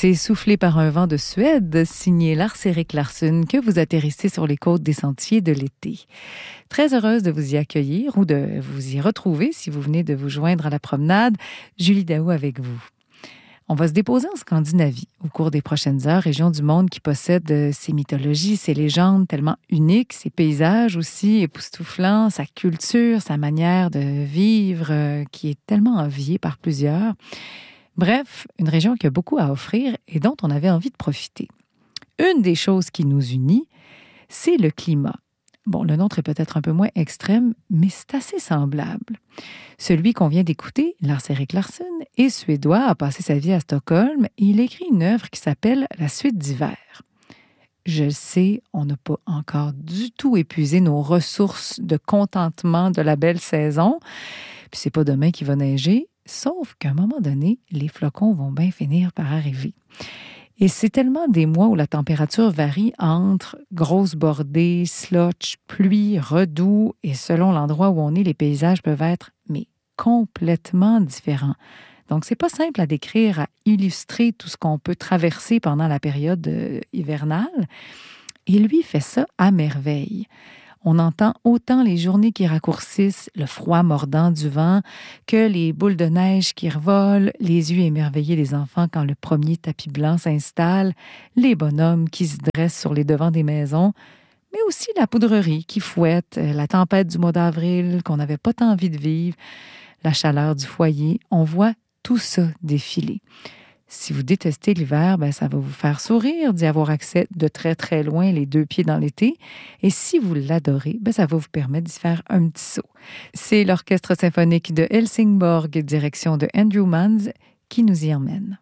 C'est Soufflé par un vent de Suède, signé Lars-Erik Larsson, que vous atterrissez sur les côtes des sentiers de l'été. Très heureuse de vous y accueillir ou de vous y retrouver si vous venez de vous joindre à la promenade. Julie Daou avec vous. On va se déposer en Scandinavie au cours des prochaines heures, région du monde qui possède ses mythologies, ses légendes tellement uniques, ses paysages aussi époustouflants, sa culture, sa manière de vivre qui est tellement enviée par plusieurs. Bref, une région qui a beaucoup à offrir et dont on avait envie de profiter. Une des choses qui nous unit, c'est le climat. Bon, le nôtre est peut-être un peu moins extrême, mais c'est assez semblable. Celui qu'on vient d'écouter, Lars-Erik Larsson, est suédois, a passé sa vie à Stockholm et il écrit une œuvre qui s'appelle « La suite d'hiver ». Je sais, on n'a pas encore du tout épuisé nos ressources de contentement de la belle saison, puis c'est pas demain qu'il va neiger, sauf qu'à un moment donné, les flocons vont bien finir par arriver. Et c'est tellement des mois où la température varie entre grosse bordée, slotch, pluie, redoux, et selon l'endroit où on est, les paysages peuvent être, mais complètement différents. Donc, c'est pas simple à décrire, à illustrer tout ce qu'on peut traverser pendant la période hivernale. Et lui fait ça à merveille. On entend autant les journées qui raccourcissent, le froid mordant du vent, que les boules de neige qui revolent, les yeux émerveillés des enfants quand le premier tapis blanc s'installe, les bonhommes qui se dressent sur les devants des maisons, mais aussi la poudrerie qui fouette, la tempête du mois d'avril qu'on n'avait pas tant envie de vivre, la chaleur du foyer. On voit tout ça défiler. Si vous détestez l'hiver, ça va vous faire sourire d'y avoir accès de très, très loin, les deux pieds dans l'été. Et si vous l'adorez, ça va vous permettre d'y faire un petit saut. C'est l'Orchestre symphonique de Helsingborg, direction de Andrew Manns, qui nous y emmène.